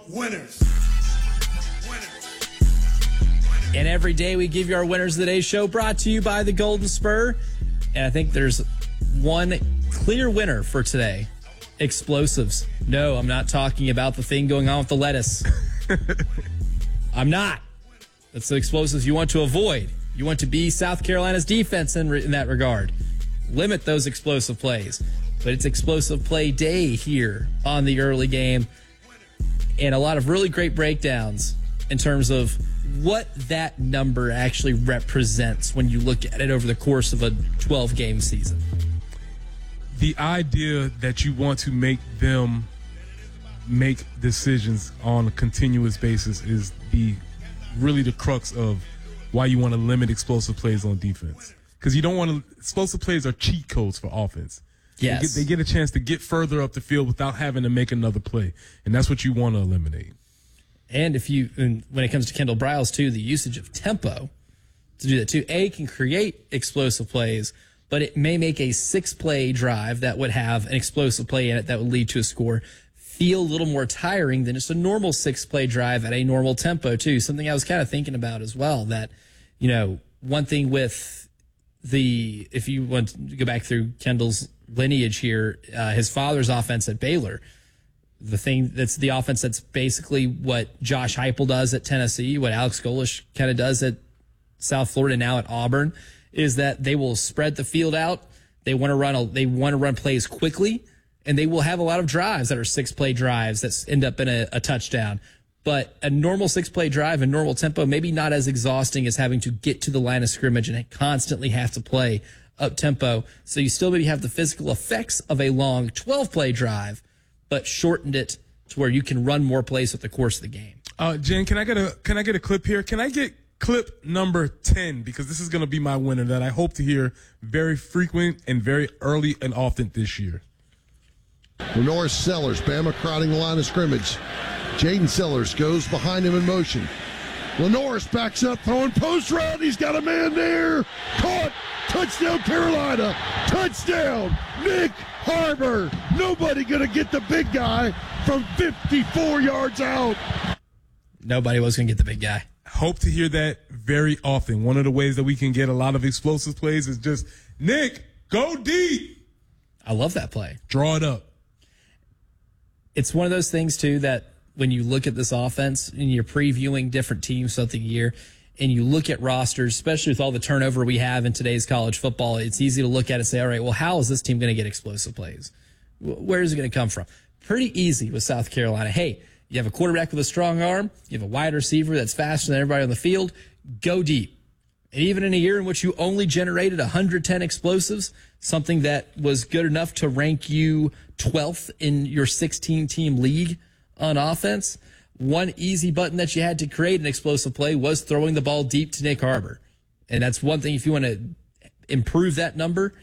winners. And every day we give you our Winners of the Day show, brought to you by the Golden Spur. And I think there's one clear winner for today. Explosives. No, I'm not talking about the thing going on with the lettuce. I'm not. That's the explosives you want to avoid. You want to be South Carolina's defense in that regard. Limit those explosive plays. But it's explosive play day here on the early game. And a lot of really great breakdowns in terms of what that number actually represents when you look at it over the course of a 12-game season. The idea that you want to make them make decisions on a continuous basis is really the crux of why you want to limit explosive plays on defense. Because you don't want to – explosive plays are cheat codes for offense. Yes. They get a chance to get further up the field without having to make another play, and that's what you want to eliminate. And when it comes to Kendall Briles, too, the usage of tempo to do that, too. Can create explosive plays, but it may make a 6-play drive that would have an explosive play in it that would lead to a score feel a little more tiring than just a normal 6-play drive at a normal tempo, too. Something I was kind of thinking about as well, that, one thing with if you want to go back through Kendall's lineage here, his father's offense at Baylor, that's the offense that's basically what Josh Heupel does at Tennessee, what Alex Golesh kind of does at South Florida, now at Auburn, is that they will spread the field out. They want to run plays quickly, and they will have a lot of drives that are 6-play drives that end up in a touchdown. But a normal 6-play drive and normal tempo, maybe not as exhausting as having to get to the line of scrimmage and constantly have to play up tempo. So you still maybe have the physical effects of a long 12-play drive, but shortened it to where you can run more plays with the course of the game. Jen, can I get a clip here? Can I get clip number 10? Because this is going to be my winner that I hope to hear very frequent and very early and often this year. Norris Sellers, Bama crowding the line of scrimmage. Jaden Sellers goes behind him in motion. Lenoris backs up, throwing post route. He's got a man there. Caught. Touchdown, Carolina. Touchdown, Nick Harbor. Nobody going to get the big guy from 54 yards out. Nobody was going to get the big guy. Hope to hear that very often. One of the ways that we can get a lot of explosive plays is just, Nick, go deep. I love that play. Draw it up. It's one of those things, too, that when you look at this offense and you're previewing different teams throughout the year and you look at rosters, especially with all the turnover we have in today's college football, it's easy to look at it and say, all right, well, how is this team going to get explosive plays? Where is it going to come from? Pretty easy with South Carolina. Hey, you have a quarterback with a strong arm. You have a wide receiver that's faster than everybody on the field. Go deep. And even in a year in which you only generated 110 explosives, something that was good enough to rank you 12th in your 16-team league on offense, one easy button that you had to create an explosive play was throwing the ball deep to Nick Harbor. And that's one thing, if you want to improve that number,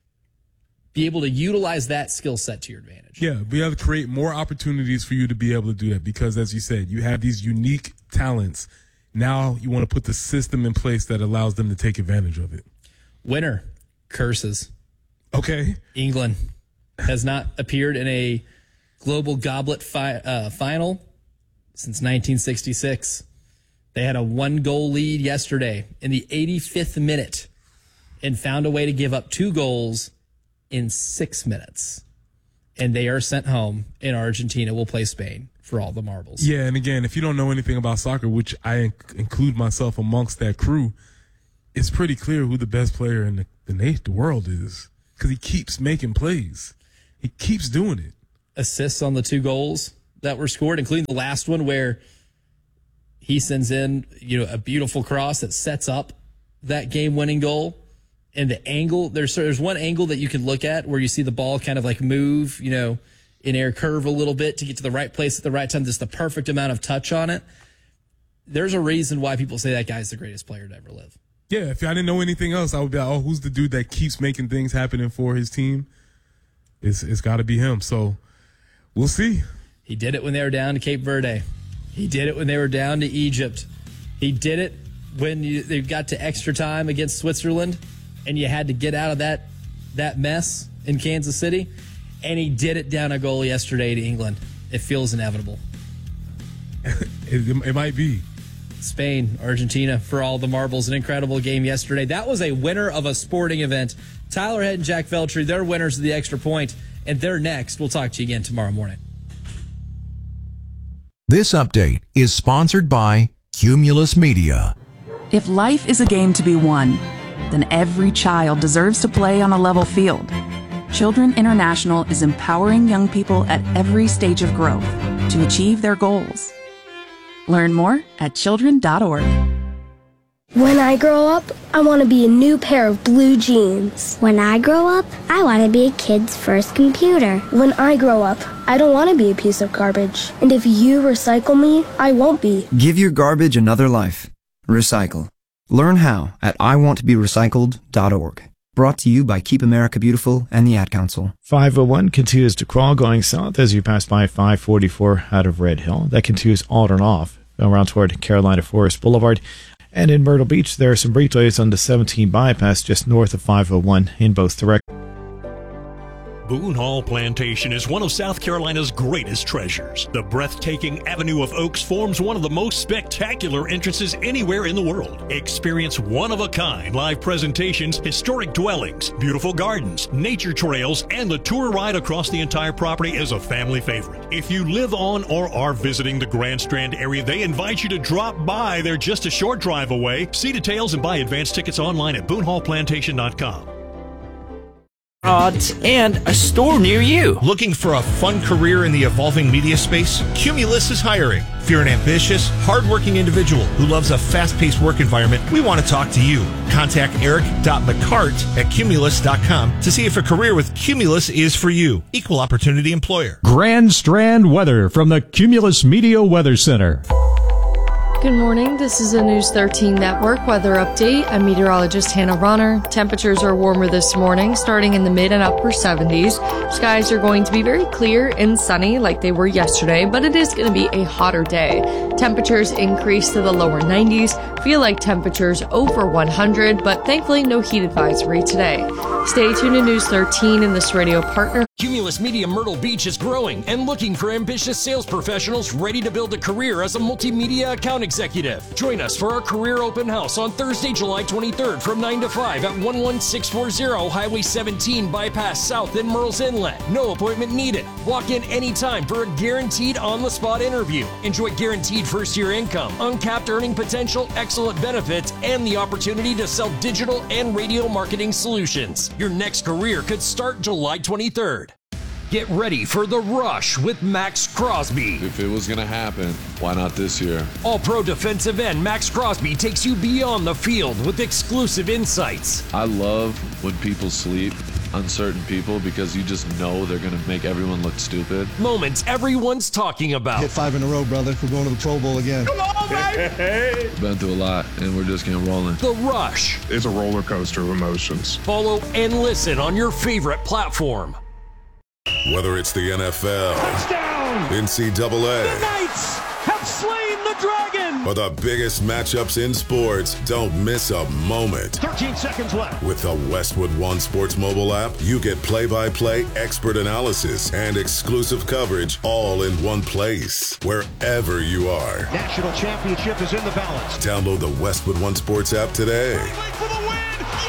be able to utilize that skill set to your advantage. Yeah, we have to create more opportunities for you to be able to do that because, as you said, you have these unique talents. Now you want to put the system in place that allows them to take advantage of it. Winner, curses. Okay. England has not appeared in a Global Goblet final since 1966. They had a 1-goal lead yesterday in the 85th minute and found a way to give up 2 goals in 6 minutes. And they are sent home, and Argentina will play Spain for all the marbles. Yeah, and again, if you don't know anything about soccer, which I include myself amongst that crew, it's pretty clear who the best player in the world is because he keeps making plays. He keeps doing it. Assists on the 2 goals that were scored, including the last one where he sends in, a beautiful cross that sets up that game-winning goal. And the angle, there's one angle that you can look at where you see the ball kind of like move, in air curve a little bit to get to the right place at the right time. Just the perfect amount of touch on it. There's a reason why people say that guy's the greatest player to ever live. Yeah, if I didn't know anything else, I would be like, oh, who's the dude that keeps making things happening for his team? It's got to be him. So we'll see. He did it when they were down to Cape Verde. He did it when they were down to Egypt. He did it when they got to extra time against Switzerland and you had to get out of that mess in Kansas City. And he did it down a goal yesterday to England. It feels inevitable. It might be. Spain, Argentina for all the marbles. An incredible game yesterday. That was a winner of a sporting event. Tyler Head and Jack Veltri, they're winners of the extra point, and they're next. We'll talk to you again tomorrow morning. This update is sponsored by Cumulus Media. If life is a game to be won, then every child deserves to play on a level field. Children International is empowering young people at every stage of growth to achieve their goals. Learn more at children.org. When I grow up, I want to be a new pair of blue jeans. When I grow up, I want to be a kid's first computer. When I grow up, I don't want to be a piece of garbage. And if you recycle me, I won't be. Give your garbage another life. Recycle. Learn how at iwanttoberecycled.org. Brought to you by Keep America Beautiful and the Ad Council. 501 continues to crawl going south as you pass by 544 out of Red Hill. That continues on and off around toward Carolina Forest Boulevard. And in Myrtle Beach, there are some brief delays on the 17 bypass just north of 501 in both directions. Boone Hall Plantation is one of South Carolina's greatest treasures. The breathtaking Avenue of Oaks forms one of the most spectacular entrances anywhere in the world. Experience one-of-a-kind live presentations, historic dwellings, beautiful gardens, nature trails, and the tour ride across the entire property is a family favorite. If you live on or are visiting the Grand Strand area, they invite you to drop by. They're just a short drive away. See details and buy advance tickets online at BooneHallPlantation.com. Odds and a store near you. Looking for a fun career in the evolving media space? Cumulus is hiring. If you're an ambitious, hardworking individual who loves a fast-paced work environment, we want to talk to you. Contact eric.mccart@cumulus.com to see if a career with Cumulus is for you. Equal opportunity employer. Grand Strand weather from the Cumulus Media Weather Center. Good morning. This is a News 13 Network weather update. I'm meteorologist Hannah Ronner. Temperatures are warmer this morning, starting in the mid and upper 70s. Skies are going to be very clear and sunny like they were yesterday, but it is going to be a hotter day. Temperatures increase to the lower 90s. Feel like temperatures over 100, but thankfully no heat advisory today. Stay tuned to News 13 and this radio partner. Cumulus Media Myrtle Beach is growing and looking for ambitious sales professionals ready to build a career as a multimedia account executive. Join us for our career open house on Thursday, July 23rd from 9 to 5 at 11640 Highway 17 Bypass South in Merle's Inlet. No appointment needed. Walk in anytime for a guaranteed on-the-spot interview. Enjoy guaranteed first-year income, uncapped earning potential, excellent benefits, and the opportunity to sell digital and radio marketing solutions. Your next career could start July 23rd. Get ready for The Rush with Max Crosby. If it was going to happen, why not this year? All-pro defensive end Max Crosby takes you beyond the field with exclusive insights. I love when people sleep on certain people because you just know they're going to make everyone look stupid. Moments everyone's talking about. Hit 5 in a row, brother. We're going to the Pro Bowl again. Come on, baby! Been through a lot, and we're just getting rolling. The Rush. It's a roller coaster of emotions. Follow and listen on your favorite platform. Whether it's the NFL, touchdown, NCAA, the Knights have slain the dragon, or the biggest matchups in sports, don't miss a moment. 13 seconds left. With the Westwood One Sports mobile app, you get play-by-play, expert analysis, and exclusive coverage all in one place, wherever you are. National championship is in the balance. Download the Westwood One Sports app today. For the win.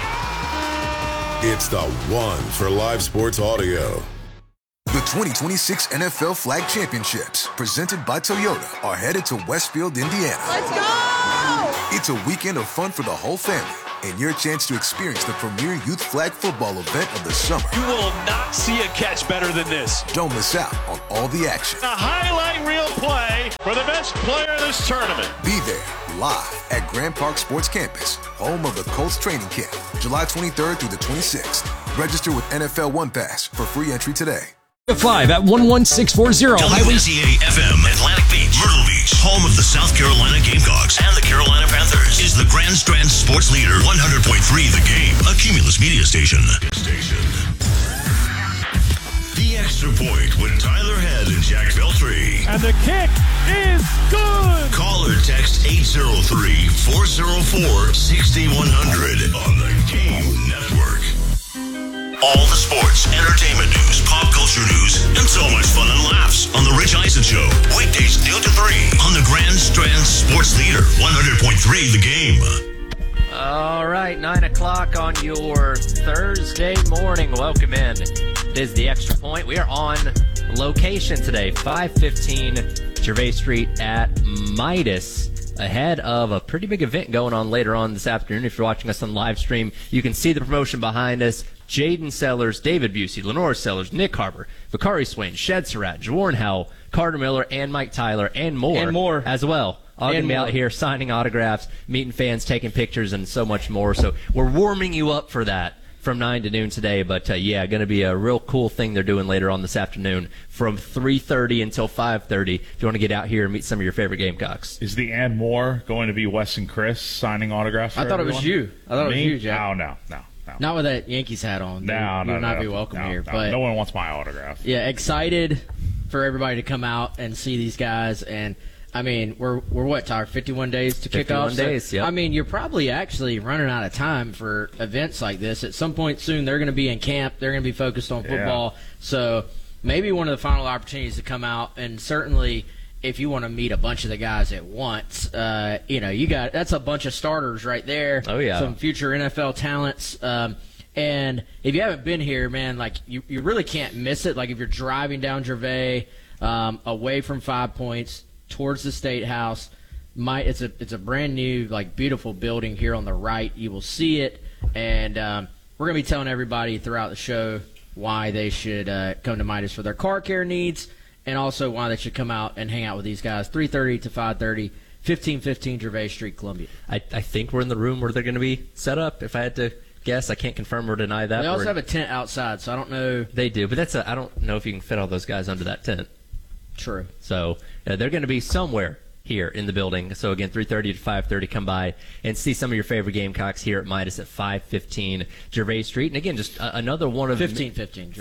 Yeah! It's the one for live sports audio. The 2026 NFL Flag Championships, presented by Toyota, are headed to Westfield, Indiana. Let's go! It's a weekend of fun for the whole family and your chance to experience the premier youth flag football event of the summer. You will not see a catch better than this. Don't miss out on all the action. A highlight reel play for the best player in this tournament. Be there live at Grand Park Sports Campus, home of the Colts training camp, July 23rd through the 26th. Register with NFL One Pass for free entry today. 5 at 11640 Highway WCA-FM, Atlantic Beach, Myrtle Beach, home of the South Carolina Gamecocks and the Carolina Panthers, is the Grand Strand sports leader. 100.3 The Game, a Cumulus media station. The Extra Point with Tyler Head and Jack Veltri. And the kick is good. Call or text 803-404-6100 on the Game Network. All the sports, entertainment news, pop culture news, and so much fun and laughs on The Rich Eisen Show. Weekdays noon to 3 on the Grand Strand Sports Leader, 100.3 The Game. All right, 9 o'clock on your Thursday morning. Welcome in. It is the Extra Point. We are on location today, 515 Gervais Street at Midas, ahead of a pretty big event going on later on this afternoon. If you're watching us on live stream, you can see the promotion behind us. Jaden Sellers, David Busey, Lenore Sellers, Nick Harper, Vakari Swain, Shed Surratt, Jaworn Howell, Carter Miller, and Mike Tyler, and more as well. All going to be out here signing autographs, meeting fans, taking pictures, and so much more. So we're warming you up for that from 9 to noon today. But, yeah, going to be a real cool thing they're doing later on this afternoon from 3:30 until 5:30 if you want to get out here and meet some of your favorite Gamecocks. Is the and more going to be Wes and Chris signing autographs for I thought everyone? it was you. I thought it was you, Jack. No. Not with that Yankees hat on. No, you would not be welcome here. But no one wants my autograph. Yeah, excited for everybody to come out and see these guys. And, I mean, we're what, Tyler, 51 days to kick off? 51 days, yep. I mean, you're probably actually running out of time for events like this. At some point soon, they're going to be in camp. They're going to be focused on football. Yeah. So maybe one of the final opportunities to come out, and certainly if you want to meet a bunch of the guys at once, you got that's a bunch of starters right there. Oh, yeah. Some future NFL talents. And if you haven't been here, man, like you really can't miss it. Like if you're driving down Gervais, away from 5 Points towards the State House, it's a brand new, like, beautiful building here on the right. You will see it, and we're gonna be telling everybody throughout the show why they should come to Midas for their car care needs, and also why they should come out and hang out with these guys. 3:30 to 5:30, 1515 Gervais Street, Columbia. I think we're in the room where they're going to be set up. If I had to guess, I can't confirm or deny that. They also have a tent outside, so I don't know. They do, but I don't know if you can fit all those guys under that tent. True. So they're going to be somewhere here in the building. So, again, 3:30 to 5:30, come by and see some of your favorite Gamecocks here at Midas at 515 Gervais Street. And, again, just another one of 1515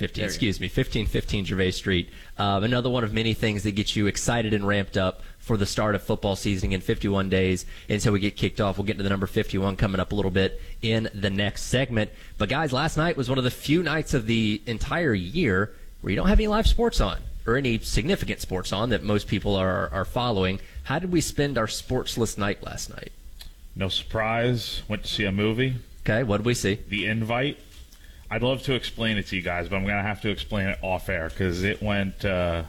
Gervais Street. Another one of many things that get you excited and ramped up for the start of football season in 51 days until we get kicked off. We'll get to the number 51 coming up a little bit in the next segment. But, guys, last night was one of the few nights of the entire year where you don't have any live sports on, or any significant sports on that most people are following. How did we spend our sportsless night last night? No surprise. Went to see a movie. Okay, what did we see? The Invite. I'd love to explain it to you guys, but I'm going to have to explain it off air because it went the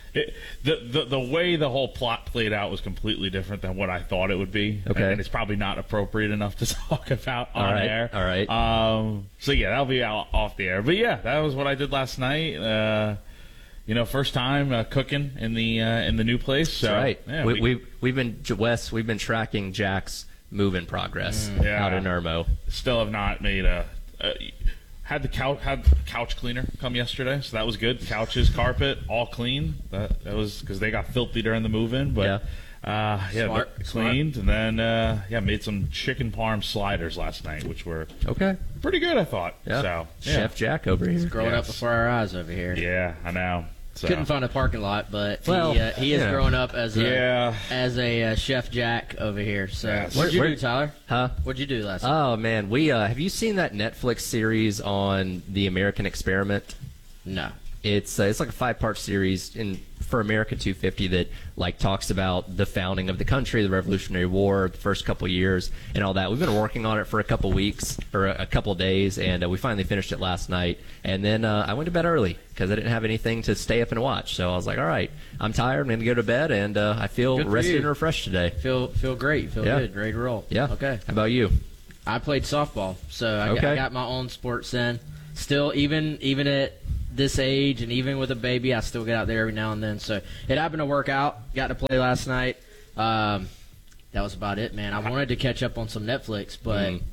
way the whole plot played out was completely different than what I thought it would be. Okay. And it's probably not appropriate enough to talk about on air. All right. So, yeah, that'll be out off the air. But, yeah, that was what I did last night. First time cooking in the new place. So, that's right. Yeah, we've been tracking Jack's move-in progress out in Irmo. Still have not made had the couch cleaner come yesterday, so that was good. Couches, carpet, all clean. That was because they got filthy during the move-in, but cleaned. And then made some chicken parm sliders last night, which were pretty good, I thought. Yeah. So Chef Jack over here. It's growing up before our eyes over here. Yeah, I know. So. Couldn't find a parking lot, but he is growing up as a Chef Jack over here. So what'd you do, Tyler? Huh? What'd you do last night? Oh man, we have you seen that Netflix series on the American Experiment? No. It's like a 5-part series for America 250 that talks about the founding of the country, the Revolutionary War, the first couple years, and all that. We've been working on it for a couple weeks or a couple days, and we finally finished it last night. And then I went to bed early because I didn't have anything to stay up and watch. So I was like, all right, I'm tired. I'm going to go to bed, and I feel rested and refreshed today. Feel great. Feel good. Ready to roll. Yeah. Okay. How about you? I played softball, so I got my own sports in. Still, even at this age and even with a baby, I still get out there every now and then. So it happened to work out. Got to play last night. That was about it, man. I wanted to catch up on some Netflix, but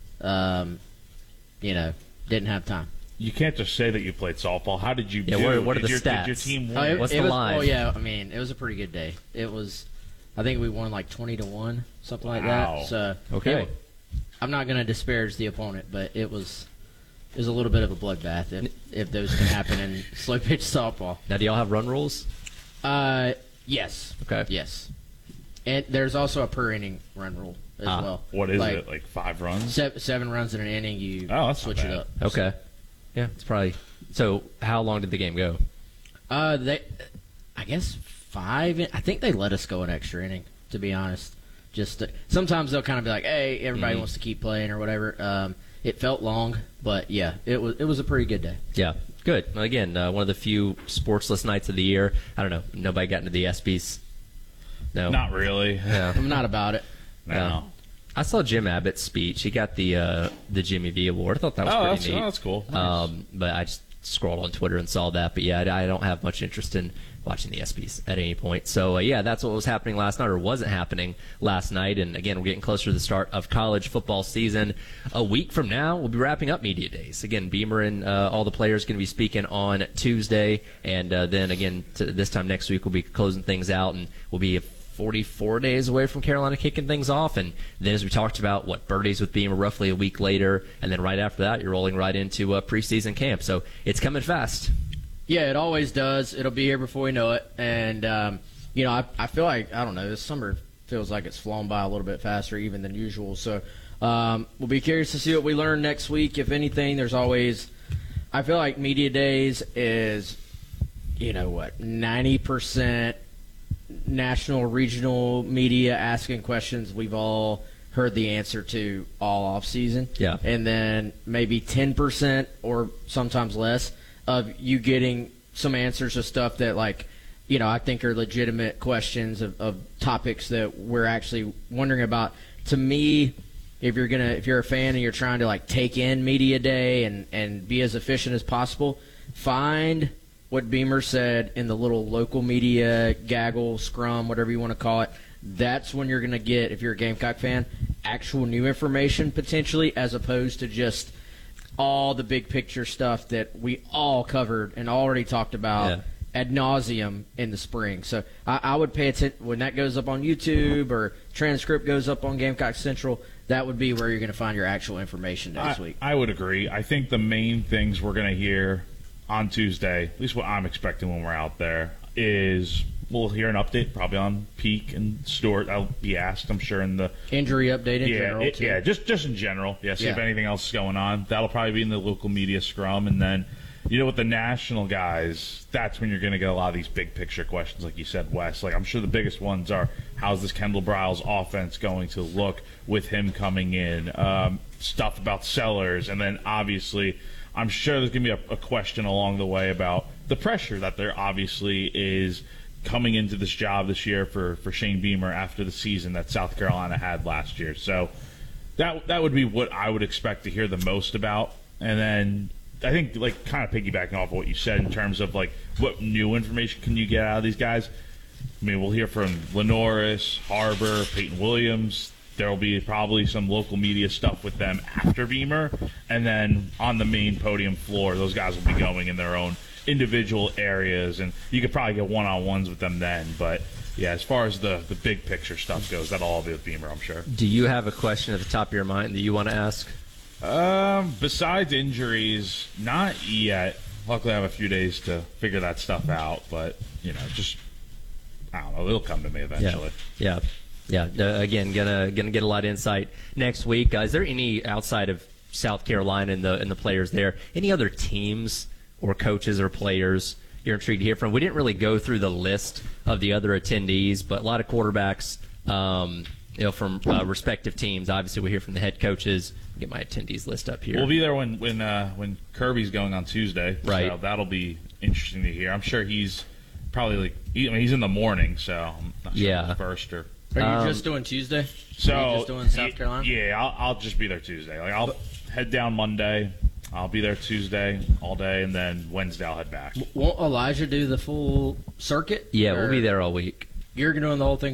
didn't have time. You can't just say that you played softball. How did you do? What are the stats? Did your team win? What's the line? Oh, yeah. I mean, it was a pretty good day. It was, I think we won 20-1, something like that. So I'm not going to disparage the opponent, but it was a little bit of a bloodbath if those can happen in slow pitch softball. Now, do y'all have run rules? Yes. Okay. Yes. And there's also a per inning run rule as well. What is it? 5 runs? 7 runs in an inning. You that's switch it up. Okay. Yeah, it's probably. So, how long did the game go? I guess 5. I think they let us go an extra inning, to be honest. Sometimes they'll kind of be like, "Hey, everybody wants to keep playing" or whatever. It felt long, but yeah, it was a pretty good day. Yeah, good. Well, again, one of the few sportsless nights of the year. I don't know. Nobody got into the ESPYs. No, not really. Yeah. I'm not about it. No. I saw Jim Abbott's speech. He got the Jimmy V Award. I thought that was pretty neat. Oh, that's cool. Nice. But I just scrolled on Twitter and saw that. But yeah, I don't have much interest in watching the ESPYs at any point. So yeah, that's what was happening last night, or wasn't happening last night. And again, we're getting closer to the start of college football season. A week from now, we'll be wrapping up media days. Again, Beamer and all the players going to be speaking on Tuesday, and then again this time next week we'll be closing things out, and we'll be 44 days away from Carolina kicking things off. And then, as we talked about, birdies with Beamer roughly a week later, and then right after that, you're rolling right into preseason camp. So it's coming fast. Yeah, it always does. It'll be here before we know it. And, I feel like, I don't know, this summer feels like it's flown by a little bit faster even than usual. So we'll be curious to see what we learn next week. If anything, there's always – I feel like media days is, 90% national, regional media asking questions we've all heard the answer to all off season. Yeah. And then maybe 10% or sometimes less of you getting some answers to stuff that, I think are legitimate questions of topics that we're actually wondering about. To me, if you're a fan and you're trying to take in media day and be as efficient as possible, find what Beamer said in the little local media gaggle, scrum, whatever you want to call it. That's when you're going to get, if you're a Gamecock fan, actual new information potentially, as opposed to just all the big picture stuff that we all covered and already talked about ad nauseum in the spring. So I would pay attention when that goes up on YouTube or transcript goes up on Gamecock Central. That would be where you're going to find your actual information next week. I would agree. I think the main things we're going to hear on Tuesday, at least what I'm expecting when we're out there, is we'll hear an update probably on Peak and Stewart. That'll be asked, I'm sure, in the injury update in general. Yeah, just in general. Yeah, see if anything else is going on. That'll probably be in the local media scrum. And then, with the national guys, that's when you're going to get a lot of these big picture questions, like you said, Wes. I'm sure the biggest ones are, how's this Kendall Briles offense going to look with him coming in? Stuff about Sellers, and then obviously I'm sure there's going to be a question along the way about the pressure that there obviously is coming into this job this year for Shane Beamer after the season that South Carolina had last year. So that would be what I would expect to hear the most about. And then I think, kind of piggybacking off of what you said in terms of, what new information can you get out of these guys? I mean, we'll hear from Lenoris, Harbor, Peyton Williams. There will be probably some local media stuff with them after Beamer. And then on the main podium floor, those guys will be going in their own individual areas. And you could probably get one-on-ones with them then. But, yeah, as far as the big picture stuff goes, that'll all be with Beamer, I'm sure. Do you have a question at the top of your mind that you want to ask? Besides injuries, not yet. Luckily, I have a few days to figure that stuff out. But, I don't know. It'll come to me eventually. Yeah. Again, gonna get a lot of insight next week. Is there any, outside of South Carolina and the players there, any other teams or coaches or players you're intrigued to hear from? We didn't really go through the list of the other attendees, but a lot of quarterbacks, from respective teams. Obviously, we hear from the head coaches. Get my attendees list up here. We'll be there when Kirby's going on Tuesday. Right. So that'll be interesting to hear. I'm sure he's probably he's in the morning, so I'm not sure if it's first or. Are you just doing Tuesday? So Are you just doing South Carolina? Yeah, I'll just be there Tuesday. I'll head down Monday. I'll be there Tuesday all day, and then Wednesday I'll head back. Won't Elijah do the full circuit? Yeah, we'll be there all week. You're doing the whole thing